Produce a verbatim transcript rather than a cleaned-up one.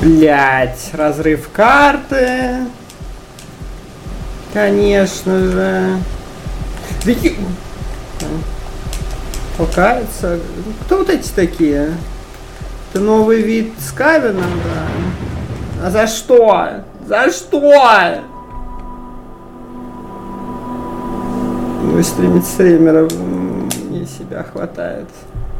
Блять, разрыв карты. Конечно же. Толкается. Кто вот эти такие? Это новый вид Скавена, да? А за что? За что? Ну и стримить стримеров не себя хватает.